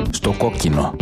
Στο κόκκινο.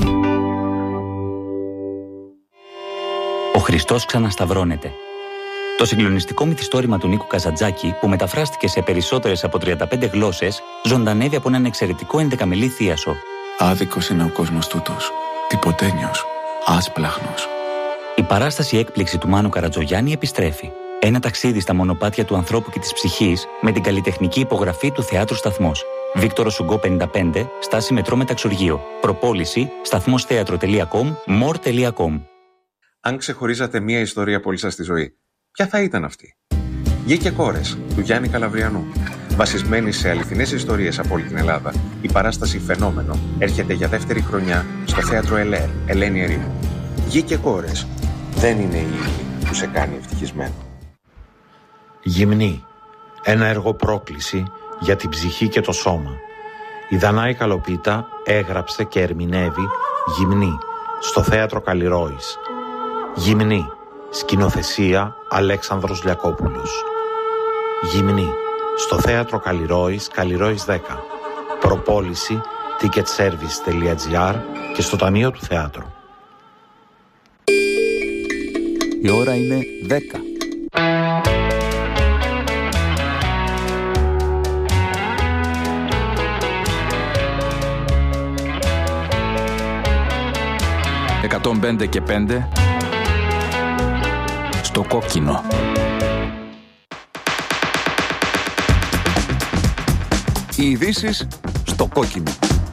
Ο Χριστός ξανασταυρώνεται. Το συγκλονιστικό μυθιστόρημα του Νίκου Καζαντζάκη, που μεταφράστηκε σε περισσότερες από 35 γλώσσες, ζωντανεύει από έναν εξαιρετικό 11μελή θίασο. Άδικος είναι ο κόσμος τούτος. Τυποτένιος. Άσπλαχνος. Η παράσταση έκπληξη του Μάνου Καρατζογιάννη επιστρέφει. Ένα ταξίδι στα μονοπάτια του ανθρώπου και της ψυχής με την καλλιτεχνική υπογραφή του Θεάτρου Σταθμός. Βίκτορο Σουγκό 55, στάση μετρό Μεταξουργείο. Προπόληση σταθμostheatro.com, more.com. Αν ξεχωρίζατε μία ιστορία από όλη σας στη ζωή, ποια θα ήταν αυτή? Γη και κόρες, του Γιάννη Καλαβριανού. Βασισμένη σε αληθινές ιστορίες από όλη την Ελλάδα, η παράσταση Φαινόμενο έρχεται για δεύτερη χρονιά στο θέατρο ΕΛΕΡ, Ελένη Ερήμου. Γη και κόρες δεν είναι η ύλη που σε κάνει ευτυχισμένο. Γυμνή. Ένα έργο πρόκληση για την ψυχή και το σώμα. Η Δανάη Καλοπίτα έγραψε και ερμηνεύει Γυμνή στο θέατρο Καλλιρόης. Γυμνή. Σκηνοθεσία Αλέξανδρος Λιακόπουλος. Γυμνή. Στο θέατρο Καλλιρόης, Καλλιρόης 10. Προπόληση ticketservice.gr και στο Ταμείο του Θεάτρου. Η ώρα είναι 10. «105 και 5» στο κόκκινο. Οι ειδήσεις στο κόκκινο.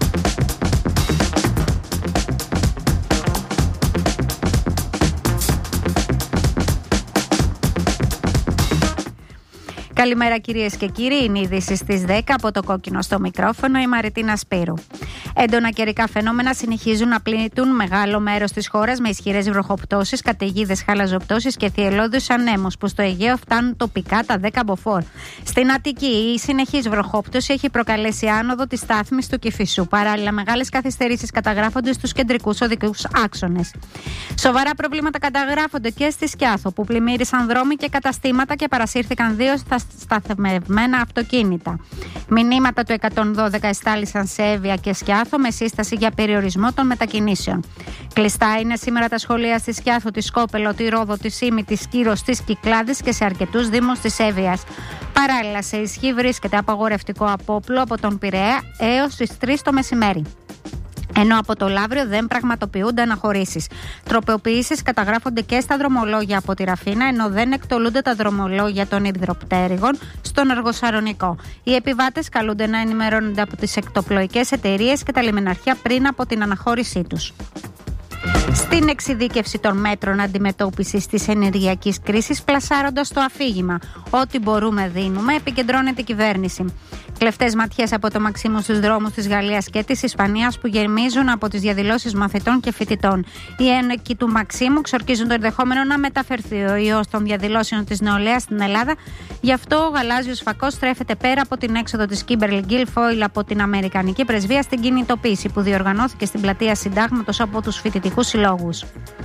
Καλημέρα κυρίες και κύριοι, είναι οι ειδήσεις στις 10 από το κόκκινο στο μικρόφωνο, η Μαριτίνα Σπύρου. Έντονα καιρικά φαινόμενα συνεχίζουν να πλήττουν μεγάλο μέρος της χώρας με ισχυρές βροχοπτώσεις, καταιγίδες, χαλαζοπτώσεις και θυελλώδους ανέμους που στο Αιγαίο φτάνουν τοπικά τα 10 μποφόρ. Στην Αττική, η συνεχής βροχόπτωση έχει προκαλέσει άνοδο της στάθμης του Κηφισού. Παράλληλα, μεγάλες καθυστερήσεις καταγράφονται στους κεντρικούς οδικούς άξονες. Σοβαρά προβλήματα καταγράφονται και στη Σκιάθο, που πλημμύρισαν δρόμοι και καταστήματα και παρασύρθηκαν 2 σταθμευμένα αυτοκίνητα. Μηνύματα του 112 εστάλησαν σε Εύβοια και Σκιάθο με σύσταση για περιορισμό των μετακινήσεων. Κλειστά είναι σήμερα τα σχολεία στη Σκιάθο, τη Σκόπελο, τη Ρόδο, τη Σύμη, τη Σκύρος, τη Κυκλάδης και σε αρκετούς δήμους της Εύβοιας. Παράλληλα, σε ισχύ βρίσκεται απαγορευτικό απόπλου από τον Πειραιά έως τις 3 το μεσημέρι. Ενώ από το Λαύριο δεν πραγματοποιούνται αναχωρήσεις. Τροποποιήσεις καταγράφονται και στα δρομολόγια από τη Ραφίνα, ενώ δεν εκτολούνται τα δρομολόγια των υδροπτέρυγων στον Αργοσαρονικό. Οι επιβάτες καλούνται να ενημερώνονται από τις εκτοπλοϊκές εταιρείες και τα λιμεναρχεία πριν από την αναχώρησή τους. Στην εξειδίκευση των μέτρων αντιμετώπισης της ενεργειακής κρίσης, πλασάροντας το αφήγημα «Ό,τι μπορούμε δίνουμε», επικεντρώνεται η κυβέρνηση. Κλεφτές ματιές από το Μαξίμου στους δρόμους της Γαλλίας και της Ισπανίας που γεμίζουν από τις διαδηλώσεις μαθητών και φοιτητών. Οι ένεκοι του Μαξίμου ξορκίζουν το ενδεχόμενο να μεταφερθεί ο ιός των διαδηλώσεων της νεολαίας στην Ελλάδα. Γι' αυτό ο γαλάζιος φακός στρέφεται πέρα από την έξοδο της Κίμπερλι Γκίλφοιλ από την Αμερικανική Πρεσβεία στην κινητοποίηση που διοργανώθηκε στην πλατεία Συντάγματος από τους φοιτητικούς συλλόγους.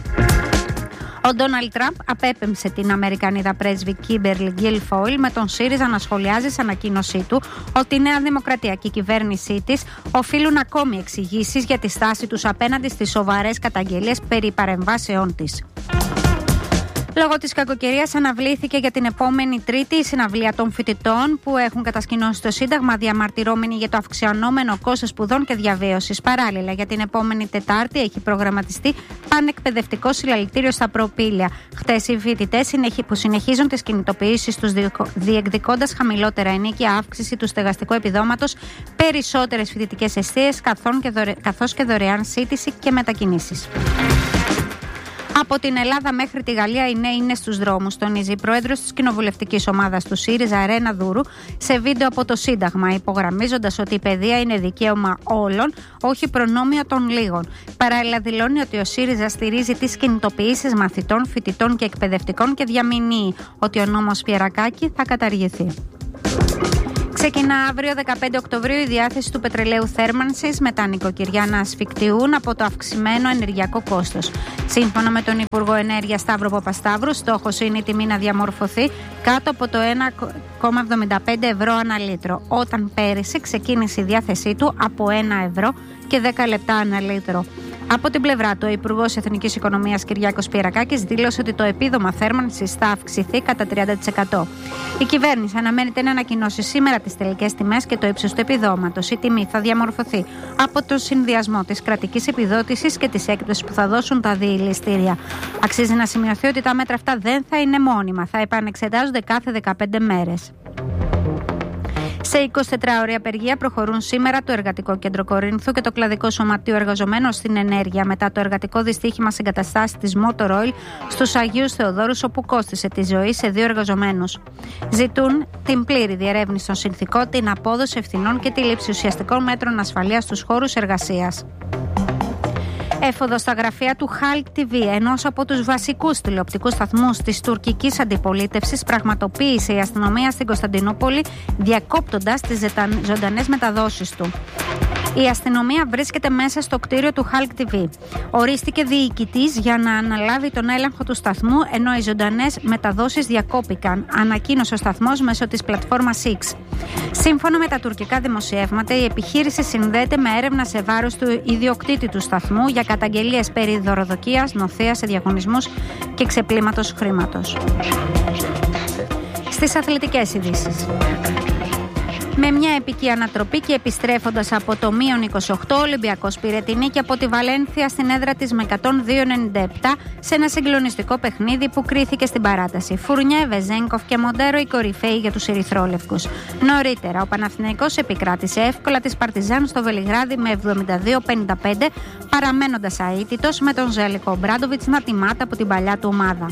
Ο Ντόναλντ Τραμπ απέπεμψε την Αμερικανίδα πρέσβη Κίμπερλι Γκίλφοιλ με τον ΣΥΡΙΖΑ να σχολιάζει σε ανακοίνωσή του ότι η Νέα Δημοκρατία και η κυβέρνησή της οφείλουν ακόμη εξηγήσεις για τη στάση τους απέναντι στις σοβαρές καταγγελίες περί παρεμβάσεών της. Λόγω της κακοκαιρίας αναβλήθηκε για την επόμενη Τρίτη η συναυλία των φοιτητών που έχουν κατασκηνώσει το Σύνταγμα, διαμαρτυρόμενοι για το αυξανόμενο κόστος σπουδών και διαβίωσης. Παράλληλα, για την επόμενη Τετάρτη έχει προγραμματιστεί πανεκπαιδευτικό συλλαλητήριο στα Προπήλαια. Χτες οι φοιτητές που συνεχίζουν τις κινητοποιήσεις τους διεκδικώντας χαμηλότερα ενίκια, αύξηση του στεγαστικού επιδόματος, περισσότερες φοιτητικές εστίες καθώς και δωρεάν σύντηση και μετακινήσεις. Από την Ελλάδα μέχρι τη Γαλλία οι νέοι είναι στους δρόμους, τονίζει η πρόεδρος της κοινοβουλευτικής ομάδας του ΣΥΡΙΖΑ, Ρένα Δούρου, σε βίντεο από το Σύνταγμα, υπογραμμίζοντας ότι η παιδεία είναι δικαίωμα όλων, όχι προνόμιο των λίγων. Παράλληλα, δηλώνει ότι ο ΣΥΡΙΖΑ στηρίζει τις κινητοποιήσεις μαθητών, φοιτητών και εκπαιδευτικών και διαμηνύει ότι ο νόμος Πιερακάκη θα καταργηθεί. Ξεκινά αύριο 15 Οκτωβρίου η διάθεση του πετρελαίου θέρμανσης με τα νοικοκυριά να ασφικτιούν από το αυξημένο ενεργειακό κόστος. Σύμφωνα με τον Υπουργό Ενέργειας Σταύρο Παπασταύρου, στόχος είναι η τιμή να διαμορφωθεί κάτω από το 1,75 ευρώ ανά λίτρο, όταν πέρυσι ξεκίνησε η διάθεσή του από 1 ευρώ και 10 λεπτά ανά λίτρο. Από την πλευρά του, ο Υπουργός Εθνικής Οικονομίας Κυριάκος Πιερακάκης δήλωσε ότι το επίδομα θέρμανσης θα αυξηθεί κατά 30%. Η κυβέρνηση αναμένεται να ανακοινώσει σήμερα τις τελικές τιμές και το ύψος του επιδόματος. Η τιμή θα διαμορφωθεί από τον συνδυασμό της κρατικής επιδότησης και της έκπτωσης που θα δώσουν τα διελιστήρια. Αξίζει να σημειωθεί ότι τα μέτρα αυτά δεν θα είναι μόνιμα, θα επανεξετάζονται κάθε 15 μέρες. Σε 24ωρη απεργία προχωρούν σήμερα το Εργατικό Κέντρο Κορίνθου και το Κλαδικό Σωματείο Εργαζομένων στην Ενέργεια μετά το εργατικό δυστύχημα σε εγκαταστάσεις της Motor Oil στους Αγίους Θεοδόρους, όπου κόστισε τη ζωή σε 2 εργαζομένους. Ζητούν την πλήρη διερεύνηση των συνθηκών, την απόδοση ευθυνών και τη λήψη ουσιαστικών μέτρων ασφαλείας στους χώρους εργασίας. Έφοδο στα γραφεία του HALK TV, ενός από τους βασικούς τηλεοπτικούς σταθμούς της τουρκικής αντιπολίτευσης, πραγματοποίησε η αστυνομία στην Κωνσταντινούπολη, διακόπτοντας τις ζωντανές μεταδόσεις του. Η αστυνομία βρίσκεται μέσα στο κτίριο του HALK TV. Ορίστηκε διοικητής για να αναλάβει τον έλεγχο του σταθμού, ενώ οι ζωντανές μεταδόσεις διακόπηκαν, ανακοίνωσε ο σταθμός μέσω της πλατφόρμας X. Σύμφωνα με τα τουρκικά δημοσιεύματα, η επιχείρηση συνδέεται με έρευνα σε βάρος του ιδιοκτήτη του σταθμού για καταγγελίες περί δωροδοκίας, νοθείας σε διαγωνισμούς και ξεπλήματος χρήματος. Στις αθλητικές ειδήσεις. Με μια επική ανατροπή και επιστρέφοντας από το -28, ο Ολυμπιακός πήρε τη νίκη από τη Βαλένθια στην έδρα της με 102-97 σε ένα συγκλονιστικό παιχνίδι που κρίθηκε στην παράταση. Φουρνιέ, Βεζένκοφ και Μοντέρο οι κορυφαίοι για τους ερυθρόλευκους. Νωρίτερα, ο Παναθηναϊκός επικράτησε εύκολα της Παρτιζάν στο Βελιγράδι με 72-55, παραμένοντας αίτητος με τον Ζέλικο Μπράντοβιτς να τιμάται από την παλιά του ομάδα.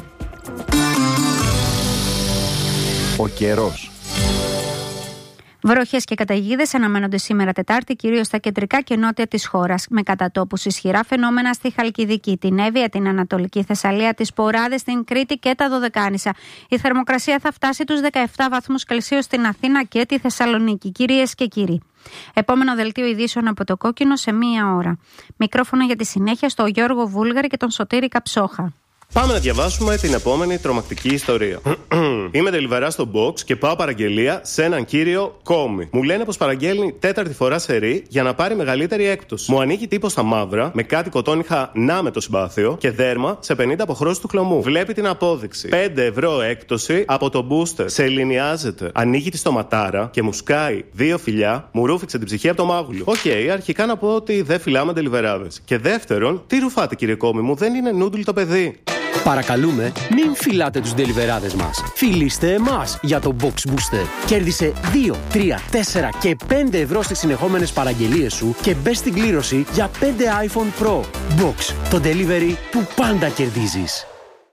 Ο καιρός. Βροχές και καταιγίδες αναμένονται σήμερα Τετάρτη, κυρίως στα κεντρικά και νότια της χώρας, με κατατόπους ισχυρά φαινόμενα στη Χαλκιδική, την Εύβοια, την Ανατολική Θεσσαλία, τις Ποράδες, την Κρήτη και τα Δωδεκάνησα. Η θερμοκρασία θα φτάσει τους 17 βαθμούς Κελσίου στην Αθήνα και τη Θεσσαλονίκη, κυρίες και κύριοι. Επόμενο δελτίο ειδήσεων από το Κόκκινο σε 1 ώρα. Μικρόφωνο για τη συνέχεια στο Γιώργο Βούλγαρη και τον Σωτήρη Καψόχα. Πάμε να διαβάσουμε την επόμενη τρομακτική ιστορία. Είμαι τελιβερά στο box και πάω παραγγελία σε έναν κύριο Κόμι. Μου λένε πως παραγγέλνει 4η φορά σερί για να πάρει μεγαλύτερη έκπτωση. Μου ανήκει τύπος στα μαύρα, με κάτι κοτόνιχα να με το συμπάθειο και δέρμα σε 50 αποχρώσεις του χλωμού. Βλέπει την απόδειξη. 5 ευρώ έκπτωση από το booster. Σε ελληνιάζεται. Ανοίγει τη στοματάρα και μου σκάει 2 φιλιά, μου ρούφηξε την ψυχή από το μάγουλο. Αρχικά να πω ότι δεν φυλάμε τελιβεράδες. Και δεύτερον, τι ρουφάτε κύριε Κόμι μου, δεν είναι νούντλ το παιδί. Παρακαλούμε, μην φυλάτε τους ντελιβεράδες μας. Φιλήστε εμάς για το Box Booster. Κέρδισε 2, 3, 4 και 5 ευρώ στις συνεχόμενες παραγγελίες σου και μπες στην κλήρωση για 5 iPhone Pro. Box, το delivery που πάντα κερδίζεις.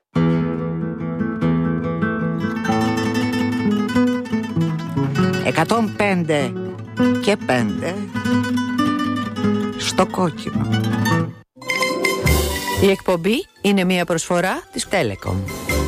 «105 και 5 στο Κόκκινο». Η εκπομπή είναι μια προσφορά της Telecom.